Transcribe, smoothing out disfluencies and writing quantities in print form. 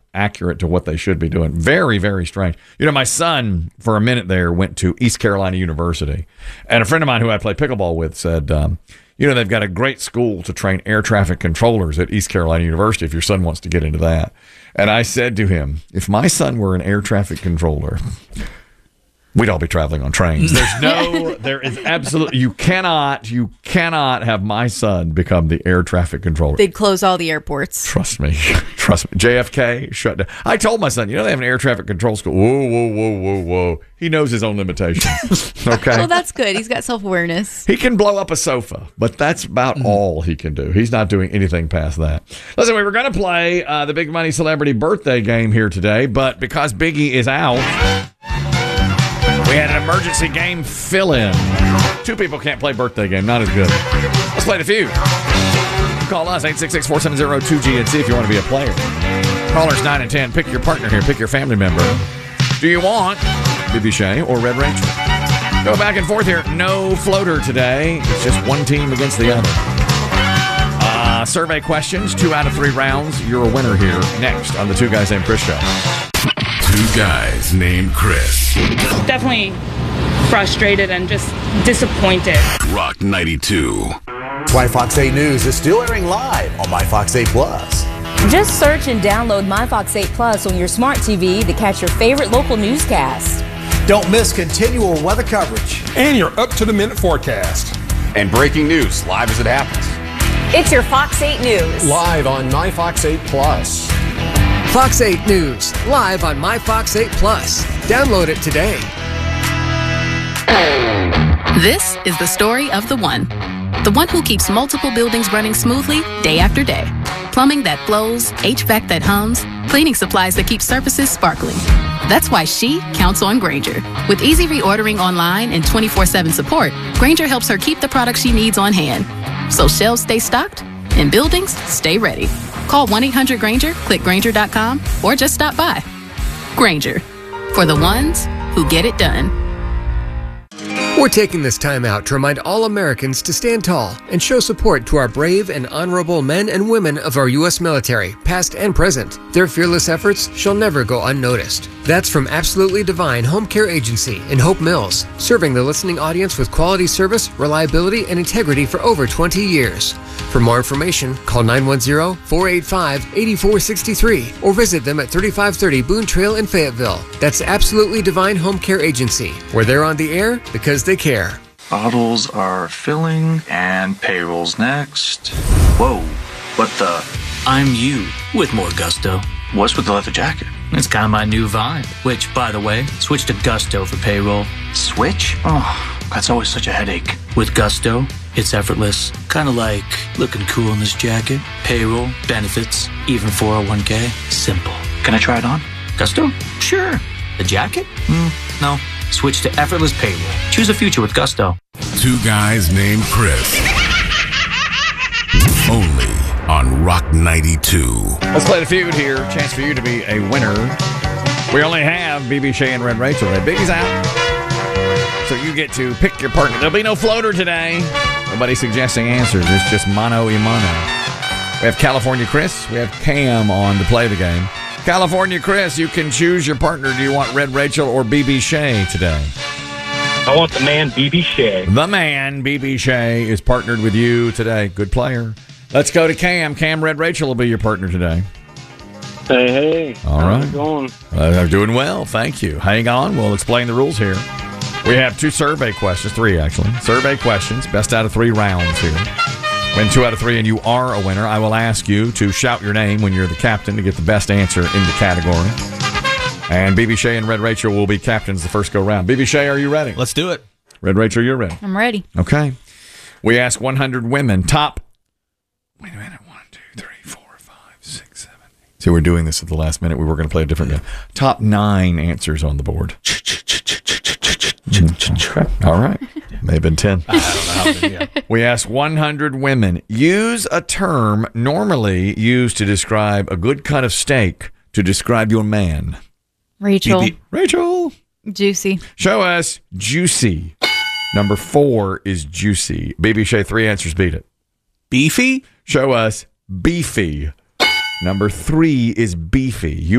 accurate to what they should be doing. Very, very strange. My son, for a minute there, went to East Carolina University. And a friend of mine who I play pickleball with said, they've got a great school to train air traffic controllers at East Carolina University if your son wants to get into that. And I said to him, if my son were an air traffic controller, we'd all be traveling on trains. There is absolutely, you cannot have my son become the air traffic controller. They'd close all the airports. Trust me. JFK shut down. I told my son, they have an air traffic control school. Whoa. He knows his own limitations. Okay. Well, that's good. He's got self-awareness. He can blow up a sofa, but that's about all he can do. He's not doing anything past that. Listen, we were going to play the Big Money Celebrity Birthday game here today, but because Biggie is out, we had an emergency game fill-in. 2 people can't play birthday game. Not as good. Let's play the few. Call us, 866-470-2GNC if you want to be a player. Callers 9 and 10. Pick your partner here. Pick your family member. Do you want BB Shea or Red Rachel? Go back and forth here. No floater today. It's just one team against the other. Survey questions. 2 out of 3 rounds. You're a winner here. Next on the Two Guys Named Chris show. 2 Guys Named Chris. Definitely frustrated and just disappointed. Rock 92. That's why Fox 8 News is still airing live on My Fox 8 Plus. Just search and download My Fox 8 Plus on your smart TV to catch your favorite local newscast. Don't miss continual weather coverage. And your up-to-the-minute forecast. And breaking news live as it happens. It's your Fox 8 News. Live on My Fox 8 Plus. Fox 8 News, live on My Fox 8 Plus. Download it today. This is the story of the one. The one who keeps multiple buildings running smoothly day after day. Plumbing that flows, HVAC that hums, cleaning supplies that keep surfaces sparkling. That's why she counts on Grainger. With easy reordering online and 24/7 support, Grainger helps her keep the products she needs on hand. So shelves stay stocked and buildings stay ready. Call 1-800-GRAINGER, click Grainger.com, or just stop by. Grainger, for the ones who get it done. We're taking this time out to remind all Americans to stand tall and show support to our brave and honorable men and women of our U.S. military, past and present. Their fearless efforts shall never go unnoticed. That's from Absolutely Divine Home Care Agency in Hope Mills, serving the listening audience with quality service, reliability, and integrity for over 20 years. For more information, call 910-485-8463 or visit them at 3530 Boone Trail in Fayetteville. That's Absolutely Divine Home Care Agency, where they're on the air because they care. Bottles are filling and payroll's next. Whoa, what the? I'm you with more gusto. What's with the leather jacket? It's kind of my new vibe, which, by the way, switch to Gusto for payroll. Switch? Oh, that's always such a headache. With Gusto, it's effortless. Kind of like looking cool in this jacket. Payroll, benefits, even 401k. Simple. Can I try it on? Gusto? Sure. The jacket? No. Switch to effortless payroll. Choose a future with Gusto. 2 Guys Named Chris. Only on Rock 92. Let's play the feud here. Chance for you to be a winner. We only have BB Shea and Red Rachel. Biggie's out. So you get to pick your partner. There'll be no floater today. Nobody suggesting answers. It's just mano y mano. We have California Chris. We have Cam on to play the game. California Chris, you can choose your partner. Do you want Red Rachel or BB Shea today? I want the man, BB Shea. The man, BB Shea, is partnered with you today. Good player. Let's go to Cam. Cam, Red Rachel will be your partner today. Hey. All right. How's it going? They're doing well. Thank you. Hang on. We'll explain the rules here. We have 2 survey questions. 3, actually. Survey questions. Best out of 3 rounds here. Win 2 out of 3 and you are a winner. I will ask you to shout your name when you're the captain to get the best answer in the category. And BB Shea and Red Rachel will be captains the first go round. BB Shea, are you ready? Let's do it. Red Rachel, you're ready. I'm ready. Okay. We ask 100 women top. Wait a minute. 1, 2, 3, 4, 5, 6, 7, 8. See, we're doing this at the last minute. We were going to play a different game. Top 9 answers on the board. All right. May have been 10. I don't know how many, yeah. We asked 100 women, use a term normally used to describe a good cut of steak to describe your man. Rachel. Rachel. Juicy. Show us juicy. Number 4 is juicy. BB Shea, 3 answers beat it. Beefy? Show us beefy. Number 3 is beefy.